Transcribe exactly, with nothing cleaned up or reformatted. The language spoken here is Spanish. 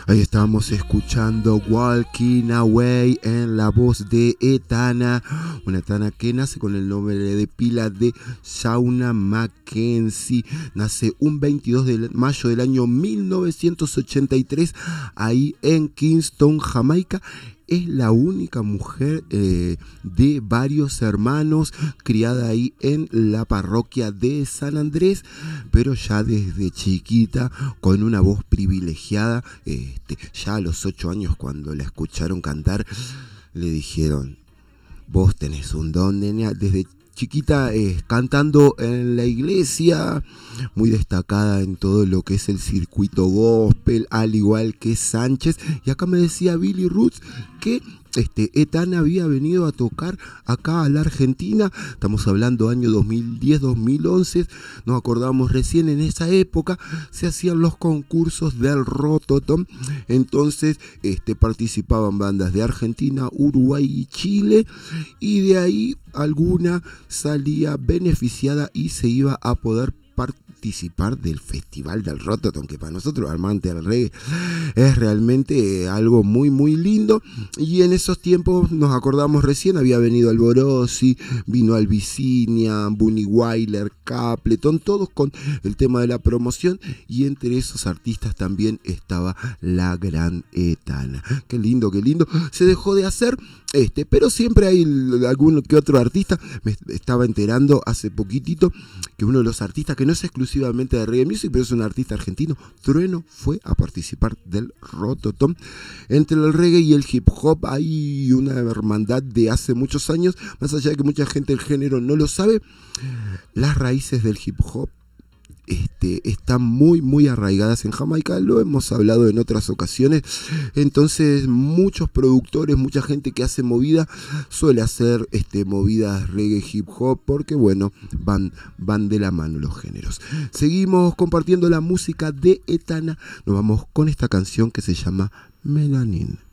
Ahí estábamos escuchando Walking Away en la voz de Etana, una Etana que nace con el nombre de pila de Shauna Mackenzie. Nace un veintidós de mayo del año mil novecientos ochenta y tres ahí en Kingston, Jamaica. Es la única mujer eh, de varios hermanos, criada ahí en la parroquia de San Andrés, pero ya desde chiquita, con una voz privilegiada. Este, ya a los ocho años, cuando la escucharon cantar, le dijeron: vos tenés un don, nena. Desde chiquita eh, cantando en la iglesia, muy destacada en todo lo que es el circuito gospel, al igual que Sánchez. Y acá me decía Billy Roots que este, Etana había venido a tocar acá a la Argentina. Estamos hablando año dos mil diez, dos mil once. Nos acordamos recién, en esa época se hacían los concursos del Rototom. Entonces este, participaban bandas de Argentina, Uruguay y Chile. Y de ahí alguna salía beneficiada y se iba a poder participar del Festival del Rototom, que para nosotros, amantes del reggae, es realmente algo muy muy lindo. Y en esos tiempos, nos acordamos recién, había venido Alborosi, vino Albicinia, Bunny Wyler, Capleton, todos con el tema de la promoción, y entre esos artistas también estaba la gran Etana. Qué lindo, qué lindo. Se dejó de hacer, este, pero siempre hay algún que otro artista. Me estaba enterando hace poquitito que uno de los artistas, que no es exclusivamente de reggae music, pero es un artista argentino, Trueno, fue a participar del Rototom. Entre el reggae y el hip hop hay una hermandad de hace muchos años, más allá de que mucha gente del género no lo sabe. Las raíces del hip hop Este, están muy muy arraigadas en Jamaica, lo hemos hablado en otras ocasiones. Entonces muchos productores, mucha gente que hace movida, suele hacer este, movidas reggae, hip hop, porque bueno, van, van de la mano los géneros. Seguimos compartiendo la música de Etana. Nos vamos con esta canción que se llama Melanin.